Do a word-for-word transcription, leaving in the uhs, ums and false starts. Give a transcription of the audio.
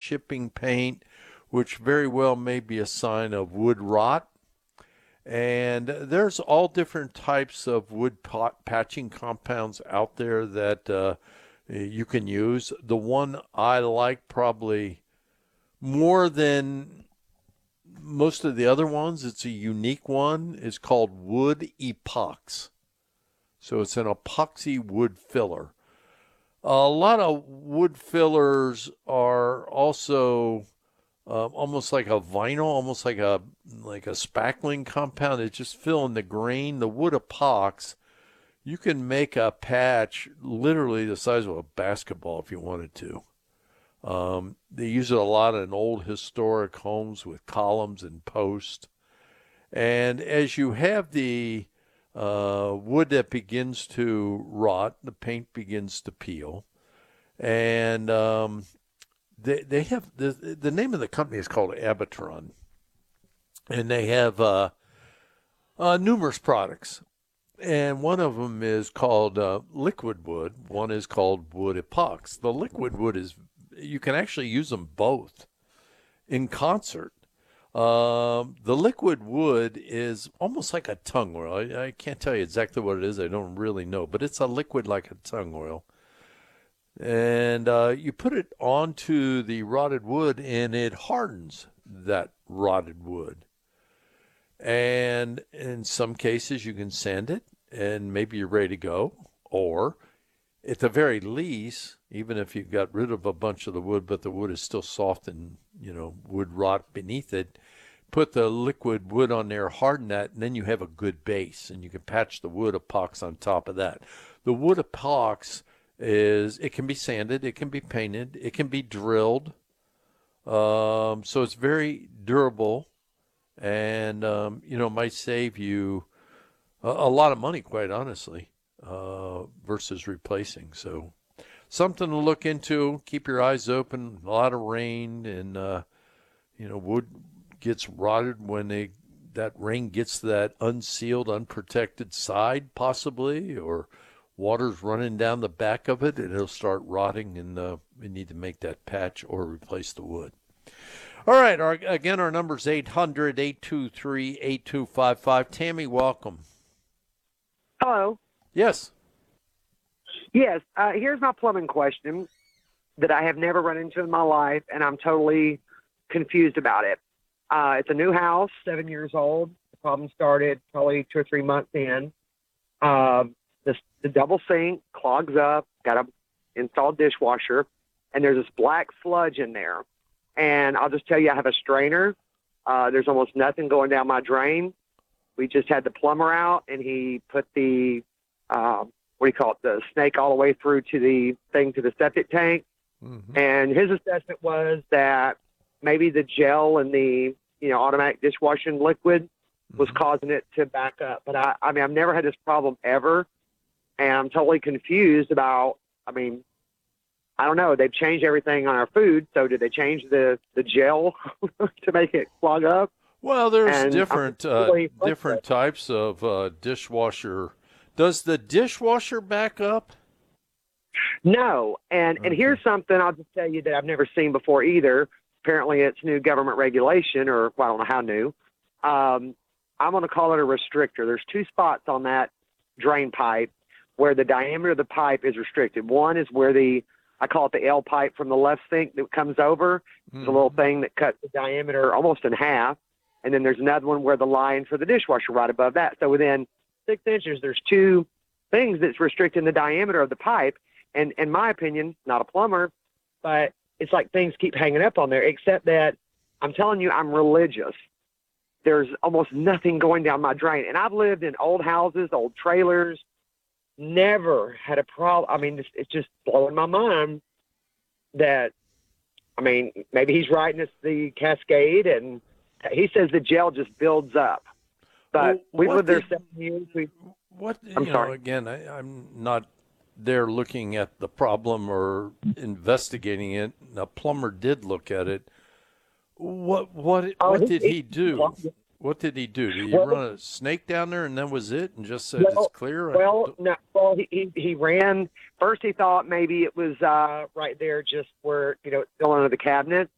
chipping paint, which very well may be a sign of wood rot. And there's all different types of wood pot patching compounds out there that uh, you can use. The one I like probably more than most of the other ones, it's a unique one, is called Wood Epox. So it's an epoxy wood filler. A lot of wood fillers are also uh, almost like a vinyl, almost like a like a spackling compound. It's just filling the grain. The wood epox, you can make a patch literally the size of a basketball if you wanted to. Um, they use it a lot in old historic homes with columns and posts. And as you have the uh, wood that begins to rot, the paint begins to peel, and um, they they have the the name of the company is called Abitron, and they have uh, uh, numerous products. And one of them is called uh, liquid wood. One is called wood epox. The liquid wood is, you can actually use them both in concert. Um, the liquid wood is almost like a tongue oil. I, I can't tell you exactly what it is. I don't really know, but it's a liquid like a tongue oil. And uh, you put it onto the rotted wood and it hardens that rotted wood. And in some cases you can sand it and maybe you're ready to go. Or at the very least, even if you got rid of a bunch of the wood, but the wood is still soft and, you know, wood rot beneath it, put the liquid wood on there, harden that, and then you have a good base, and you can patch the wood epox on top of that. The wood epox is, it can be sanded, it can be painted, it can be drilled, um, so it's very durable, and, um, you know, might save you a, a lot of money, quite honestly, uh, versus replacing, so something to look into. Keep your eyes open. A lot of rain, and uh, you know, wood gets rotted when they that rain gets to that unsealed, unprotected side, possibly, or water's running down the back of it, and it'll start rotting, and uh, we need to make that patch or replace the wood. All right. Our, again, our number is eight hundred, eight two three, eight two five five. Tammy, welcome. Hello. Yes. Yes, uh, here's my plumbing question that I have never run into in my life, and I'm totally confused about it. Uh, it's a new house, seven years old. The problem started probably two or three months in. Uh, the, the double sink clogs up, got a installed dishwasher, and there's this black sludge in there. And I'll just tell you, I have a strainer. Uh, there's almost nothing going down my drain. We just had the plumber out, and he put the uh, what do you call it, the snake all the way through to the thing to the septic tank. Mm-hmm. And his assessment was that maybe the gel in the, you know, automatic dishwashing liquid was mm-hmm. causing it to back up. But I, I mean, I've never had this problem ever. And I'm totally confused about, I mean, I don't know. They've changed everything on our food. So did they change the, the gel to make it clog up? Well, there's and different, uh, different types of uh, dishwasher. Does the dishwasher back up? No. And okay. and here's something I'll just tell you that I've never seen before either. Apparently it's new government regulation, or well, I don't know how new. Um, I'm going to call it a restrictor. There's two spots on that drain pipe where the diameter of the pipe is restricted. One is where the, I call it the L pipe from the left sink that comes over. Mm. It's a little thing that cuts the diameter almost in half. And then there's another one where the line for the dishwasher right above that. So within six inches, there's two things that's restricting the diameter of the pipe. And in my opinion, not a plumber, but it's like things keep hanging up on there, except that I'm telling you, I'm religious. There's almost nothing going down my drain. And I've lived in old houses, old trailers, never had a problem. I mean, it's, it's just blowing my mind that, I mean, maybe he's right and it's the cascade, and he says the gel just builds up. But well, we lived there seven years. We, what, I'm you sorry. know, again, I, I'm not there looking at the problem or investigating it. A plumber did look at it. What what oh, what he, did he, he do? What did he do? Did he well, run a snake down there and that was it, and just said well, it's clear? Well, no. Well, he, he he ran. First, he thought maybe it was uh, right there, just where you know, still under the cabinet.